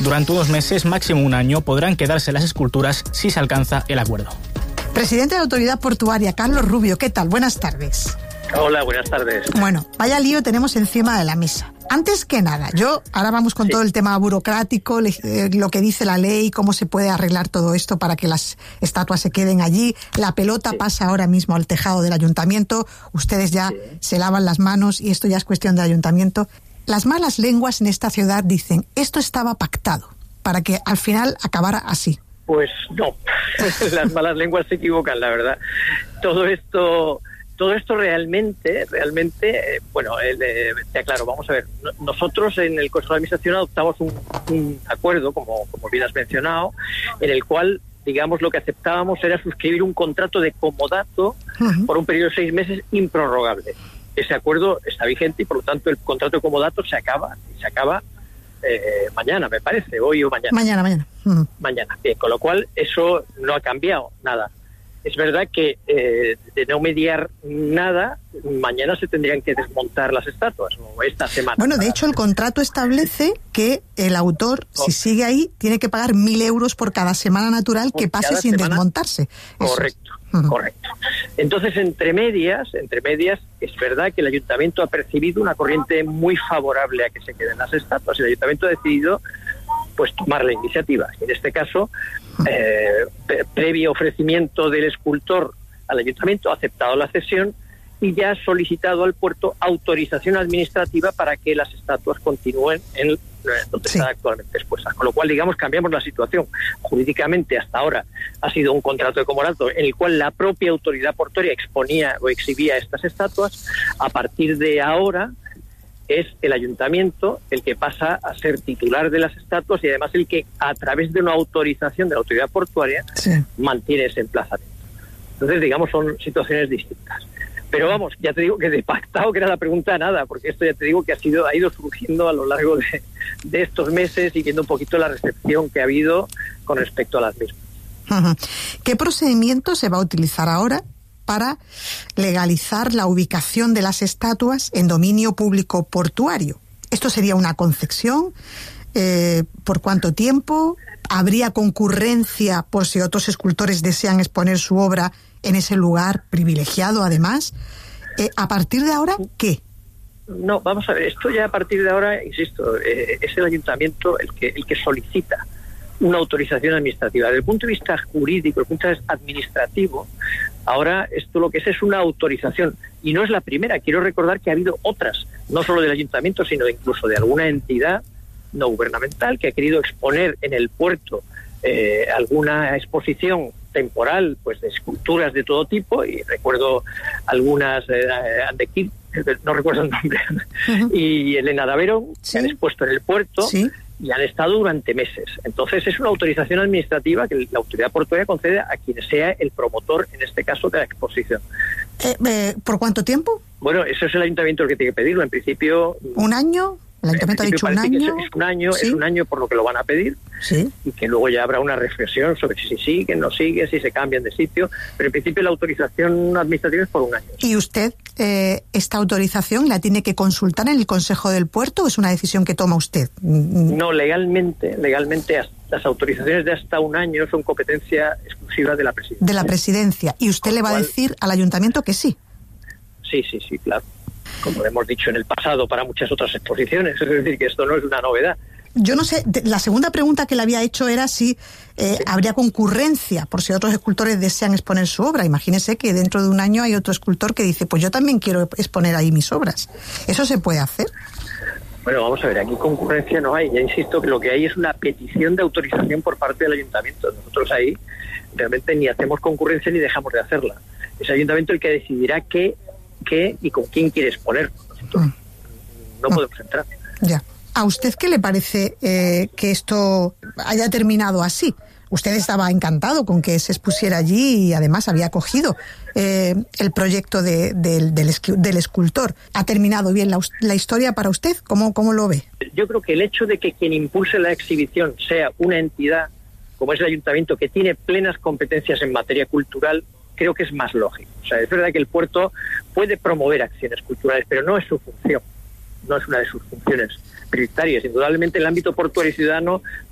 Durante unos meses, máximo un año, podrán quedarse las esculturas si se alcanza el acuerdo. Presidente de la Autoridad Portuaria, Carlos Rubio, ¿qué tal? Buenas tardes. Hola, buenas tardes. Bueno, vaya lío tenemos encima de la mesa. Antes que nada, ahora vamos con todo el tema burocrático, lo que dice la ley, cómo se puede arreglar todo esto para que las estatuas se queden allí. La pelota pasa ahora mismo al tejado del ayuntamiento, ustedes ya se lavan las manos y esto ya es cuestión del ayuntamiento. Las malas lenguas en esta ciudad dicen, esto estaba pactado, para que al final acabara así. Pues no, las malas lenguas se equivocan, la verdad. Todo esto realmente, bueno, te aclaro, vamos a ver, nosotros en el Consejo de Administración adoptamos un acuerdo, como bien has mencionado, en el cual, digamos, lo que aceptábamos era suscribir un contrato de comodato por un periodo de 6 meses improrrogable. Ese acuerdo está vigente y, por lo tanto, el contrato de comodato se acaba mañana, me parece, hoy o mañana. Mañana. Mañana, bien, con lo cual eso no ha cambiado nada. Es verdad que de no mediar nada, mañana se tendrían que desmontar las estatuas, o esta semana. Bueno, de hecho, el contrato establece que el autor, si sigue ahí, tiene que pagar 1.000 euros por cada semana natural que pase sin desmontarse. Correcto. Entonces, entre medias, es verdad que el ayuntamiento ha percibido una corriente muy favorable a que se queden las estatuas, y el ayuntamiento ha decidido pues tomar la iniciativa. En este caso, previo ofrecimiento del escultor al ayuntamiento, ha aceptado la cesión y ya ha solicitado al puerto autorización administrativa para que las estatuas continúen en donde están actualmente expuestas. Con lo cual, digamos, cambiamos la situación. Jurídicamente, hasta ahora, ha sido un contrato de comodato en el cual la propia autoridad portuaria exponía o exhibía estas estatuas. A partir de ahora, es el ayuntamiento el que pasa a ser titular de las estatuas y además el que, a través de una autorización de la autoridad portuaria, mantiene ese emplazamiento. Entonces, digamos, son situaciones distintas. Pero vamos, ya te digo que de pactado, que era la pregunta, nada, porque esto ya te digo que ha ido surgiendo a lo largo de estos meses y viendo un poquito la recepción que ha habido con respecto a las mismas. ¿Qué procedimiento se va a utilizar ahora para legalizar la ubicación de las estatuas en dominio público portuario? ¿Esto sería una concesión? ¿Por cuánto tiempo? ¿Habría concurrencia por si otros escultores desean exponer su obra en ese lugar privilegiado, además? ¿A partir de ahora qué? No, vamos a ver, esto ya a partir de ahora, insisto, es el ayuntamiento el que solicita una autorización administrativa. Desde el punto de vista jurídico, desde el punto de vista administrativo, ahora esto lo que es una autorización. Y no es la primera. Quiero recordar que ha habido otras, no solo del ayuntamiento, sino incluso de alguna entidad no gubernamental que ha querido exponer en el puerto alguna exposición temporal, pues de esculturas de todo tipo, y recuerdo algunas de no recuerdo el nombre, y Elena Davero, que han expuesto en el puerto y han estado durante meses. Entonces es una autorización administrativa que la autoridad portuaria concede a quien sea el promotor, en este caso, de la exposición. ¿Por cuánto tiempo? Bueno, eso es el ayuntamiento el que tiene que pedirlo. En principio, ¿un año? El ayuntamiento ha dicho un año. Es un año por lo que lo van a pedir, y que luego ya habrá una reflexión sobre si siguen, no siguen, si se cambian de sitio, pero en principio la autorización administrativa es por un año. ¿Y usted esta autorización la tiene que consultar en el Consejo del Puerto o es una decisión que toma usted? No, legalmente las autorizaciones de hasta un año son competencia exclusiva de la presidencia. De la presidencia. ¿Y usted le va a decir al ayuntamiento que sí? Sí, claro. Como hemos dicho en el pasado para muchas otras exposiciones, es decir, que esto no es una novedad. Yo no sé, la segunda pregunta que le había hecho era si habría concurrencia por si otros escultores desean exponer su obra. Imagínese que dentro de un año hay otro escultor que dice, pues yo también quiero exponer ahí mis obras. ¿Eso se puede hacer? Bueno, vamos a ver, aquí concurrencia no hay. Ya insisto que lo que hay es una petición de autorización por parte del ayuntamiento. Nosotros ahí realmente ni hacemos concurrencia ni dejamos de hacerla. Es el ayuntamiento el que decidirá qué y con quién quiere exponer. Nosotros no podemos entrar. Ya. ¿A usted qué le parece que esto haya terminado así? Usted estaba encantado con que se expusiera allí y además había acogido el proyecto del escultor. ¿Ha terminado bien la historia para usted? ¿Cómo lo ve? Yo creo que el hecho de que quien impulse la exhibición sea una entidad como es el ayuntamiento, que tiene plenas competencias en materia cultural, creo que es más lógico. O sea, es verdad que el puerto puede promover acciones culturales, pero no es su función, no es una de sus funciones prioritarias. Indudablemente el ámbito portuario y ciudadano